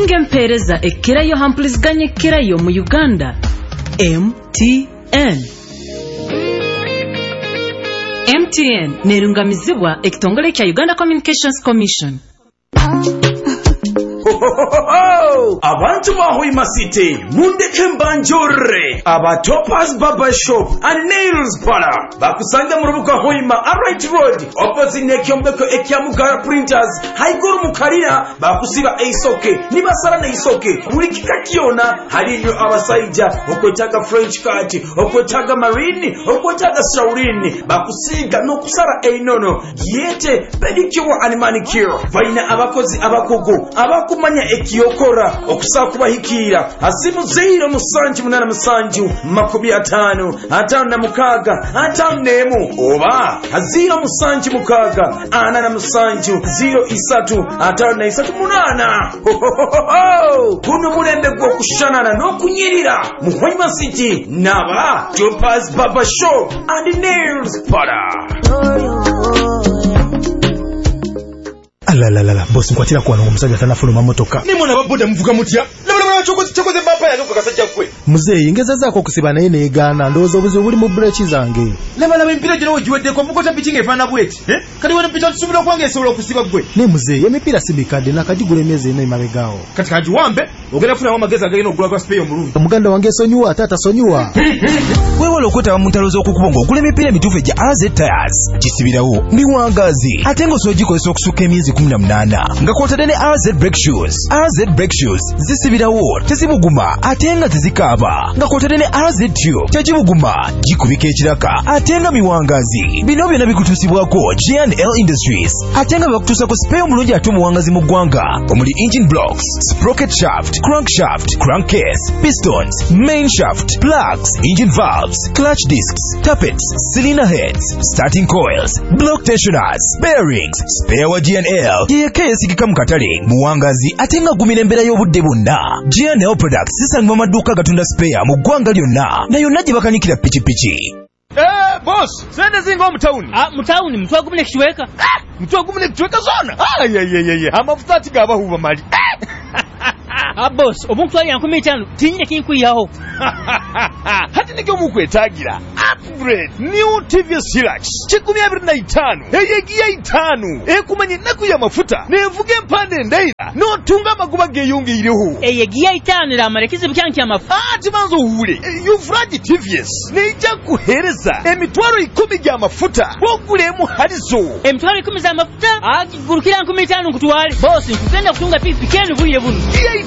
empeereza ekkirayo hampuliziganya ekkirayo mu Uganda. MTN nerungamizibwa ekitongole kya Uganda Communications Commission. Abantu Hoima City mundeke mbanjore aba Topaz Barber Shop and Nails Parlor bakusanga mu rubuga Hoima Right Road opposite n'ekyombeko ekyamugara Printers haiguru mukalira bakusiba eisoke nibasara na isoke buli kikakiona haliyo abasaija okwetaga French cut okwetaga marine okwetaga Saurine bakusiga n'okusara einono yete pedicure and manicure vaina abakozi abakugu abakumanya ekiyokora okusakubahikira asimu 0 makubi 5 5 na mukaga 5 nemu oba 0 mukaga 4 na 0 3 5 na 8 kuno mulembe gwo kushanana n'okunyirira mu Hoima City naba Topaz Barber Shop and Nails Parlor. Alalala boss nkwatira kwa n'omusajja tanafuluma motoka nimona baboda muvuga mutya labula chokoze mapa yange kasajja kwe muzeyi ngezazako kusiba naye neegana ndowooza obuzibu buli mu breeki zange labala empira gino wegiweddeko mukota pikinga efaana bweti kati wano pita tusubira okwange esobola okusiba gwe ne muzeyi emipiira simikadde nakagigula emyezi eno emabegaawo kati kagiwambe ogenda kufunawo amagezi agagenda okugula kwa sipeeyo omulungi omuganda wange esonyiwa ate atasonyiwa weewala okwetaba mu ntalo z'okukuba ng'ogula emipiira emituufu egya AZ Tires gisibirawo miwangazi ate ng'osoogikozesa okusukka emyezi 18 nga kwotadde ne AZ Brake Shoes. AZ Brake Shoes zisibirawo tezibuguma ate nga tezikaaba nga kwotadde ne AZ Tube tegibuguma gikubika ekiraka ate nga miwangazi. Bino byonna bikutuusibwako G&L Industries ate nga bakutuusako sipeeyo omulungi ate omuwangazi mu ggwanga omuli engine blocks, sprocket shaft, crankshaft, crankcase, pistons, main shaft, plugs, engine valves, clutch discs, tappets, cylinder heads, starting coils, block tensioners, bearings. Spare wa G&L yeka yesigika mu katale muwangazi ate nga gumira embeera y'obudde bwonna. G&L Products zisangibwa mu maduuka gatunda spare mu ggwanga lyonna na yonna gye bakanikira pikipiki. Boss, sende zingo omutawuni. Mutawuni mutwa gumule kiweka. Mutwa gumule kiweka zona. Amafuta ati gabahuba mali. Boss, omuntu ali yankumi 5 tinyine kinkuyaho. Hati nige mukwetagira. Upgrade new TVS Hilux. Chikumi 25. Eyegiya 5. Ekumanye naku ya mafuta. Nevuge mpande ndaira. No tunga maguba geyonge iriho. Eyegiya 5 la marekizi byanki amafuta. Timanzo hure. Yufraji TVS. Neija kuhereza emitwaro 10 gya mafuta. Bogulemu halizo. Emitwaro 10 za mafuta? Gurukira 15 nkutwale. Boss, nkugenda kutunga pikipiki enu buye bunu.